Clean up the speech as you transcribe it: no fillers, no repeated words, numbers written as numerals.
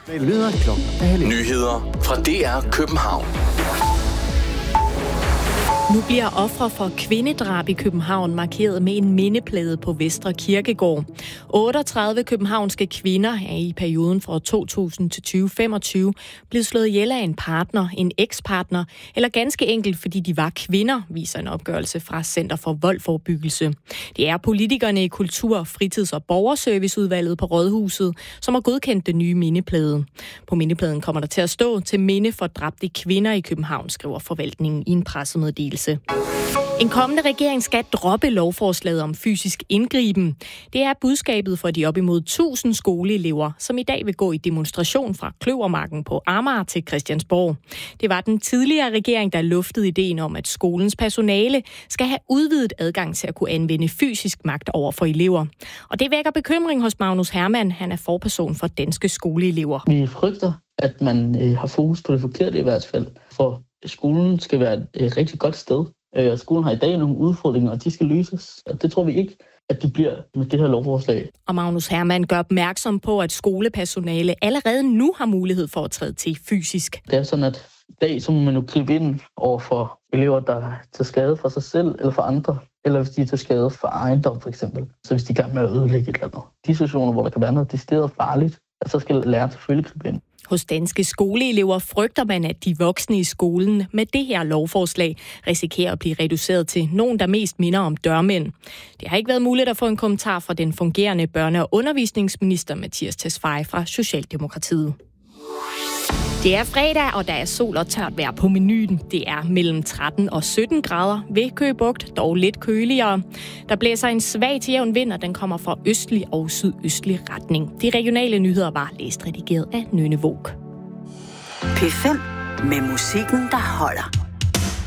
Nyheder fra DR København. Nu bliver ofre for kvindedrab i København markeret med en mindeplade på Vestre Kirkegård. 38 københavnske kvinder er i perioden fra 2000 til 2025 blevet slået ihjel af en partner, en ekspartner, eller ganske enkelt fordi de var kvinder, viser en opgørelse fra Center for Voldforebyggelse. Det er politikerne i Kultur-, Fritids- og Borgerserviceudvalget på Rådhuset, som har godkendt den nye mindeplade. På mindepladen kommer der til at stå til minde for dræbte kvinder i København, skriver forvaltningen i en pressemeddelelse. En kommende regering skal droppe lovforslaget om fysisk indgriben. Det er budskabet for de op imod 1000 skoleelever, som i dag vil gå i demonstration fra Kløvermarken på Amager til Christiansborg. Det var den tidligere regering, der luftede ideen om, at skolens personale skal have udvidet adgang til at kunne anvende fysisk magt over for elever. Og det vækker bekymring hos Magnus Hermann. Han er forperson for Danske Skoleelever. Vi frygter, at man har fokus på det forkerte i hvert fald, for skolen skal være et rigtig godt sted. Skolen har i dag nogle udfordringer, og de skal løses. Og det tror vi ikke, at det bliver med det her lovforslag. Og Magnus Hermann gør opmærksom på, at skolepersonale allerede nu har mulighed for at træde til fysisk. Det er sådan, at i dag så må man jo gribe ind over for elever, der er til skade for sig selv eller for andre. Eller hvis de er til skade for ejendom, for eksempel. Så hvis de er i gang med at ødelægge et eller andet. De situationer, hvor der kan være noget decideret farligt, så skal læreren selvfølgelig gribe ind. Hos Danske Skoleelever frygter man, at de voksne i skolen med det her lovforslag risikerer at blive reduceret til nogen, der mest minder om dørmænd. Det har ikke været muligt at få en kommentar fra den fungerende børne- og undervisningsminister Mattias Tesfaye fra Socialdemokratiet. Det er fredag, og der er sol og tørt vejr på menuen. Det er mellem 13 og 17 grader ved Køge Bugt, dog lidt køligere. Der blæser en svag til jævn vind, og den kommer fra østlig og sydøstlig retning. De regionale nyheder var læst redigeret af Nynne Våg. P5 med musikken, der holder.